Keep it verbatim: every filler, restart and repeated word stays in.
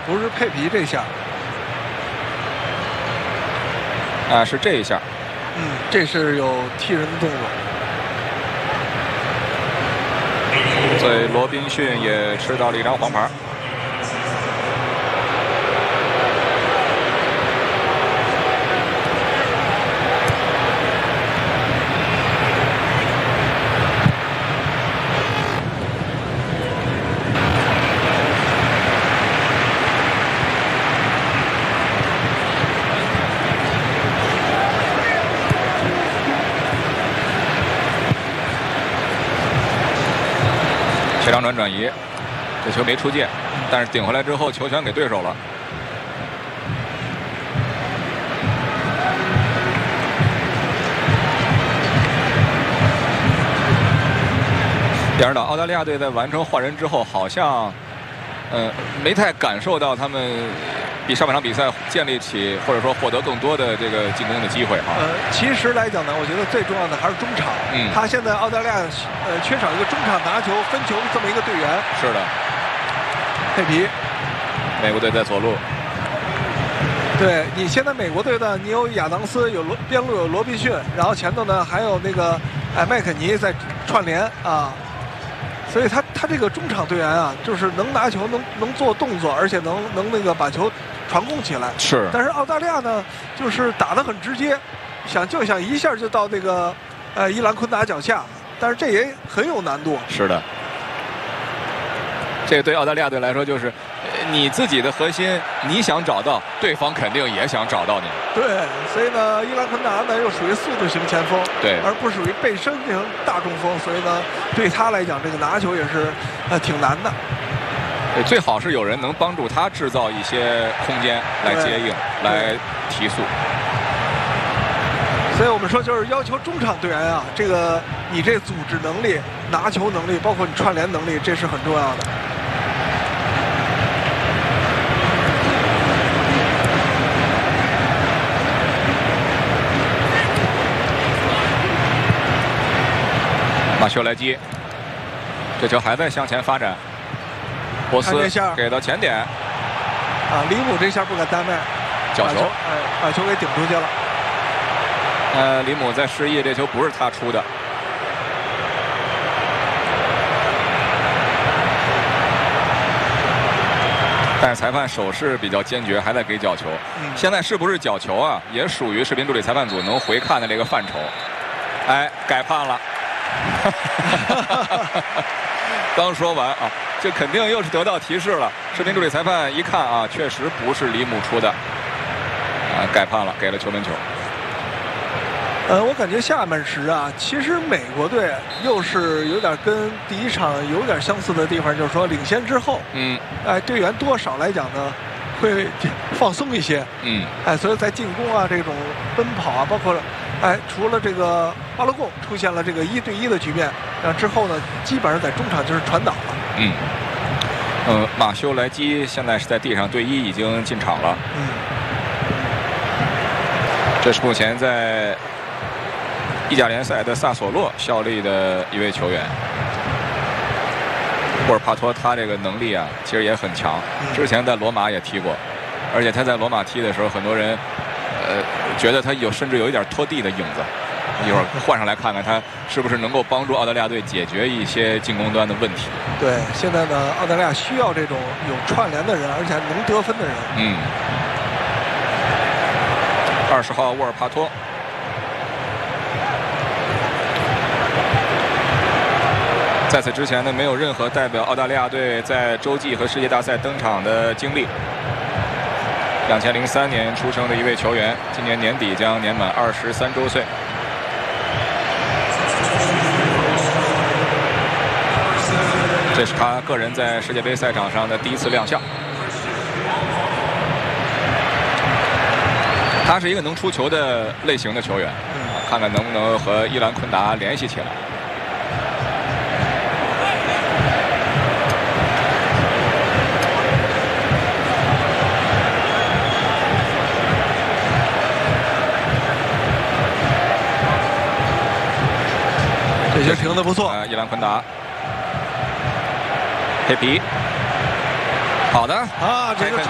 不是佩皮这下。 啊，是这一下。 嗯，这是有踢人的动作。 所以罗宾逊也吃到了一张黄牌。前场转转移，这球没出界，但是顶回来之后，球权给对手了。第二档，澳大利亚队在完成换人之后，好像，呃，没太感受到他们比上半场比赛建立起或者说获得更多的这个进攻的机会啊。 呃，其实来讲呢，我觉得最重要的还是中场。 嗯， 他现在澳大利亚呃缺少一个中场拿球分球的这么一个队员。 是的， 佩皮， 美国队在左路。 对你现在美国队呢，你有亚当斯，有罗边路有罗宾逊，然后前头呢还有那个哎麦肯尼在串联啊。所以他他这个中场队员啊，就是能拿球，能能做动作，而且能能那个把球传控起来。 是。 但是澳大利亚呢，就是打得很直接，想就想一下就到那个呃伊兰昆达脚下，但是这也很有难度。 是的。这个对澳大利亚队来说就是，你自己的核心你想找到，对方肯定也想找到你。 对，所以呢，伊兰昆达呢又属于速度型前锋， 对， 而不属于背身型大中锋，所以呢，对他来讲，这个拿球也是呃挺难的。 对，最好是有人能帮助他制造一些空间来接应，来提速。 所以我们说，就是要求中场队员啊，这个你这组织能力、拿球能力，包括你串联能力，这是很重要的。 马修来接，这球还在向前发展。博斯给到前点， 啊，里姆这下不敢单卖， 角球， 哎，把球给顶出去了。 呃，里姆在示意，这球不是他出的。但是裁判手势比较坚决，还在给角球。嗯、现在是不是角球啊？也属于视频助理裁判组能回看的这个范畴。哎，改判了。刚说完啊，这肯定又是得到提示了。视频助理裁判一看啊，确实不是里姆出的，啊，改判了，给了球门球。 呃，我感觉下半时啊，其实美国队又是有点跟第一场有点相似的地方，就是说领先之后， 嗯， 哎，队员多少来讲呢，会放松一些， 嗯， 哎，所以在进攻啊，这种奔跑啊，包括。哎，除了这个巴勒贡出现了这个一对一的局面，那之后呢，基本上在中场就是传导了。 嗯，呃，马修莱基现在是在地上队医已经进场了。 嗯， 这是目前在意甲联赛的萨索洛效力的一位球员。沃尔帕托他这个能力啊，其实也很强。之前在罗马也踢过，而且他在罗马踢的时候，很多人。呃，觉得他有甚至有一点拖地的影子，一会儿换上来看看他是不是能够帮助澳大利亚队解决一些进攻端的问题。 对，现在呢，澳大利亚需要这种有串联的人，而且能得分的人。 嗯。二十号沃尔帕托，在此之前呢，没有任何代表澳大利亚队在洲际和世界大赛登场的经历。两千零三年出生的一位球员，今年年底将年满二十三周岁。这是他个人在世界杯赛场上的第一次亮相。他是一个能出球的类型的球员，看看能不能和伊兰昆达联系起来。 这球停得不错。 呃，伊兰昆达，佩皮，好的啊，这个。